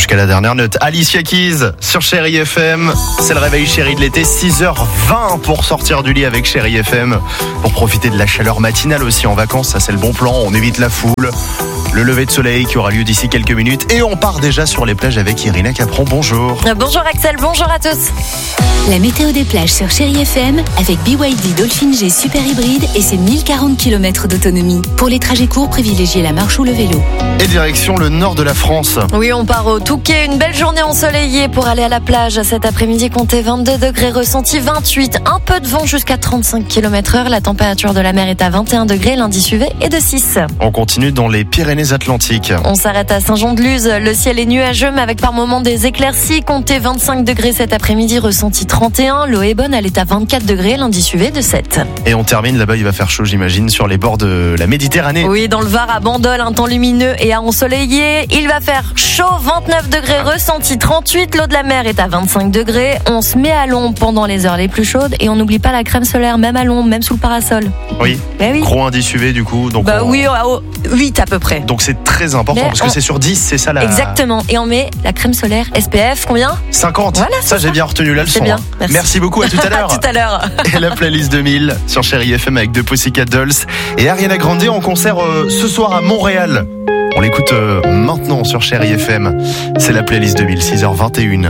Jusqu'à la dernière note, Alicia Keys sur Chérie FM. C'est le réveil chéri de l'été, 6h20 pour sortir du lit avec Chérie FM. Pour profiter de la chaleur matinale aussi en vacances, ça c'est le bon plan, on évite la foule. Le lever de soleil qui aura lieu d'ici quelques minutes. Et on part déjà sur les plages avec Irina Capron. Bonjour. Bonjour Axel, bonjour à tous. La météo des plages sur Chérie FM avec BYD Dolphin G Super Hybride et ses 1040 km d'autonomie. Pour les trajets courts, privilégiez la marche ou le vélo. Et direction le nord de la France. Oui, on part au Touquet. Une belle journée ensoleillée pour aller à la plage. Cet après-midi, comptez 22 degrés, ressenti 28. Un peu de vent jusqu'à 35 km/h. La température de la mer est à 21 degrés. L'indice UV est de 6. On continue dans les Pyrénées-Atlantiques. On s'arrête à Saint-Jean-de-Luz. Le ciel est nuageux, mais avec par moments des éclaircies. Comptez 25 degrés cet après-midi, ressenti 31. L'eau est bonne, elle est à 24 degrés. L'indice UV de 7. Et on termine là-bas, il va faire chaud, j'imagine, sur les bords de la Méditerranée. Oui, dans le Var, à Bandol, un temps lumineux et ensoleillé. Il va faire chaud, 29 degrés, ressenti 38. L'eau de la mer est à 25 degrés. On se met à l'ombre pendant les heures les plus chaudes et on n'oublie pas la crème solaire, même à l'ombre, même sous le parasol. Oui. Oui. Gros indice UV du coup. Donc oui, 8 à peu près. Donc c'est très important parce que c'est sur 10, c'est ça la... Exactement. Et on met la crème solaire SPF, combien ? 50. Voilà, ça j'ai bien retenu la leçon. C'est bien. Merci beaucoup, à tout à l'heure. À tout à l'heure. Et la playlist 2000 sur Chérie FM avec The Pussycat Dolls et Ariana Grande en concert ce soir à Montréal. On l'écoute maintenant sur Chérie FM. C'est la playlist 2000, 6h21.